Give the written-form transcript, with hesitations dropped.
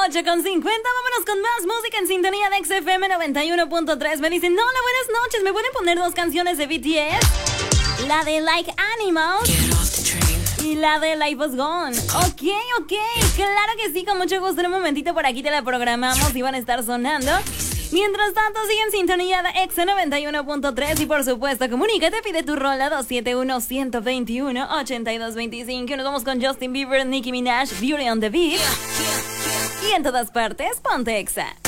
8:50, vámonos con más música en sintonía de XFM 91.3. Me dicen, hola, buenas noches, ¿me pueden poner dos canciones de BTS? La de Like Animals y la de Life Was Gone. Ok, claro que sí, con mucho gusto. En un momentito por aquí te la programamos y van a estar sonando. Mientras tanto, sigue en sintonía de X 91.3 y por supuesto, comunícate, pide tu rola 271-121-8225. Nos vamos con Justin Bieber, Nicki Minaj, Beauty on the Beat. Y en todas partes, ponte Exa.